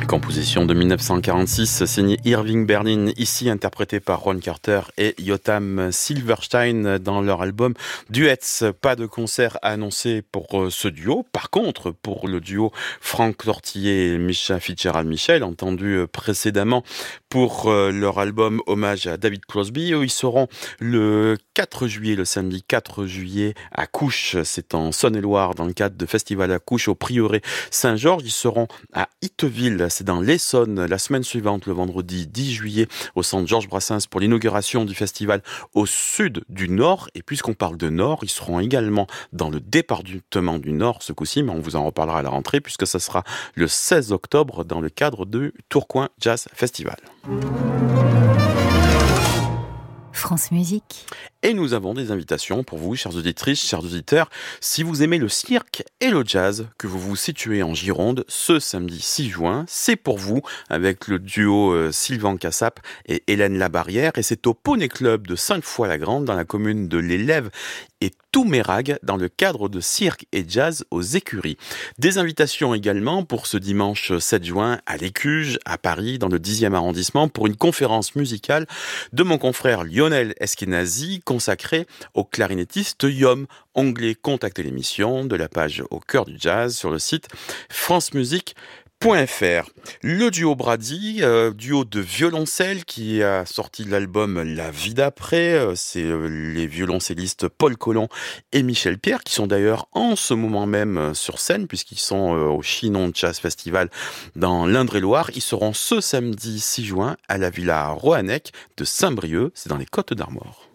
Composition de 1946, signée Irving Berlin, ici interprétée par Ron Carter et Yotam Silverstein dans leur album Duets. Pas de concert annoncé pour ce duo. Par contre, pour le duo Franck Tortillé et Micha Fitzgerald Michel, entendu précédemment pour leur album Hommage à David Crosby, ils seront le 4 juillet, le samedi 4 juillet à Couches. C'est en Saône-et-Loire dans le cadre de Festival à Couches au Prieuré Saint-Georges. Ils seront à Itteville, c'est dans l'Essonne, la semaine suivante, le vendredi 10 juillet, au centre Georges Brassens pour l'inauguration du festival au sud du Nord. Et puisqu'on parle de Nord, ils seront également dans le département du Nord ce coup-ci, mais on vous en reparlera à la rentrée puisque ça sera le 16 octobre dans le cadre du Tourcoing Jazz Festival. France Musique. Et nous avons des invitations pour vous, chères auditrices, chers auditeurs. Si vous aimez le cirque et le jazz, que vous vous situez en Gironde, ce samedi 6 juin, c'est pour vous, avec le duo Sylvain Cassap et Hélène Labarrière. Et c'est au Poney Club de Sainte-Foy-la-Grande, dans la commune de l'Élève et Toumérag, dans le cadre de cirque et jazz aux écuries. Des invitations également pour ce dimanche 7 juin à l'Écuge, à Paris, dans le 10e arrondissement, pour une conférence musicale de mon confrère Lionel Eskenazi, consacrée au clarinettiste Yom. Onglet Contacter l'émission de la page Au cœur du jazz sur le site francemusique.fr. Le duo Brady, duo de violoncelle qui a sorti l'album La vie d'après, c'est les violoncellistes Paul Colomb et Michel Pierre qui sont d'ailleurs en ce moment même sur scène puisqu'ils sont au Chinon Jazz Festival dans l'Indre-et-Loire. Ils seront ce samedi 6 juin à la Villa Roannec de Saint-Brieuc, c'est dans les Côtes d'Armor.